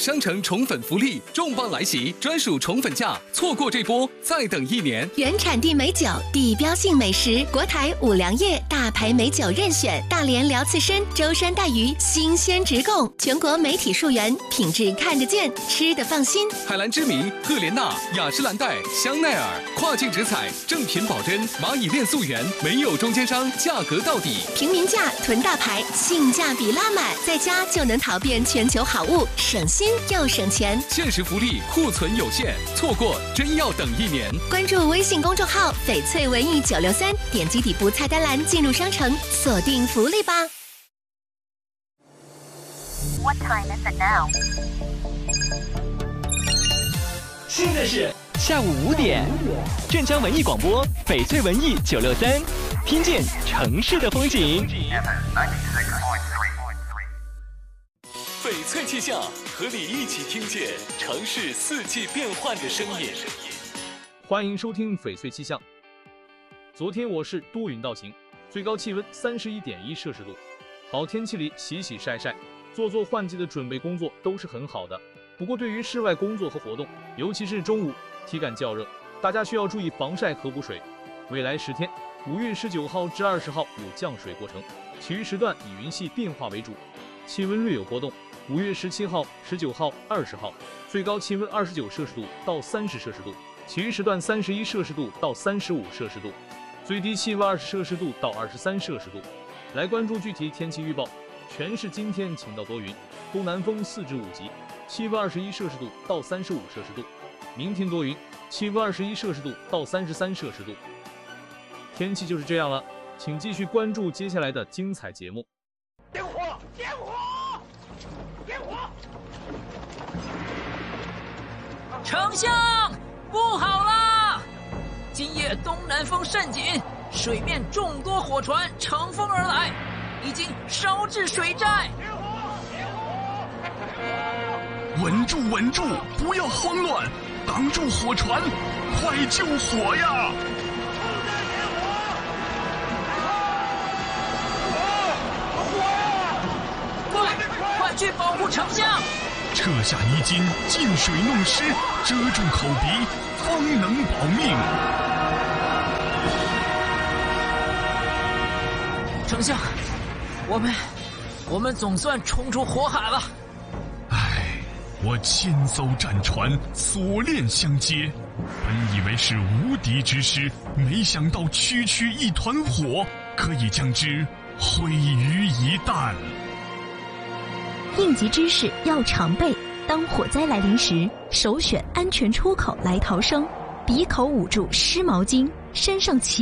商城宠粉福利重磅来袭，专属宠粉价，错过这波再等1年。 原产地美酒，地标性美食，国台五粮液大牌美酒任选，大连辽刺参、舟山带鱼新鲜直供，全国媒体溯源，品质看得见，吃得放心。 海蓝之谜、赫莲娜、雅诗兰黛、香奈儿，跨境直采，正品保真，蚂蚁链溯源，没有中间商，价格到底， 平民价囤大牌，性价比拉满，在家就能淘遍全球好物，省心又省钱。 限时福利，库存有限，错过真要等1年。 关注微信公众号翡翠文艺963，点击底部菜单栏进入商城，锁定福利吧。 What time is it now? 现在是下午5点，镇江文艺广播翡翠文艺963，听见城市的风景。翡翠气象，和你一起听见城市四季变换的声音。 欢迎收听翡翠气象。昨天我市多云到晴，最高气温31.1摄氏度。好天气里洗洗晒晒，做换季的准备工作都是很好的。不过对于室外工作和活动，尤其是中午体感较热，大家需要注意防晒和补水。未来10天，5月19号至20号有降水过程，其余时段以云系变化为主，气温略有波动。5月17号、19号、20号，最高气温29摄氏度到30摄氏度，其余时段31摄氏度到35摄氏度，最低气温20摄氏度到23摄氏度。来关注具体天气预报。全市今天晴到多云，东南风4至5级，气温21摄氏度到35摄氏度。明天多云，气温21摄氏度到33摄氏度。天气就是这样了，请继续关注接下来的精彩节目。 点火！点火！点火！ 丞相，不好啦！今夜东南风甚紧，水面众多火船乘风而来，已经烧至水寨。 稳住，稳住，不要慌乱，挡住火船，快救火呀！ 快去保护丞相！ 撤下泥巾，进水弄湿，遮住口鼻，方能保命。 丞相，我们总算冲出火海了。 唉，我千艘战船锁链相接，本以为是无敌之师，没想到区区一团火，可以将之毁于一旦。 应急知识要常备，当火灾来临时，首选安全出口来逃生，鼻口捂住湿毛巾，身上齐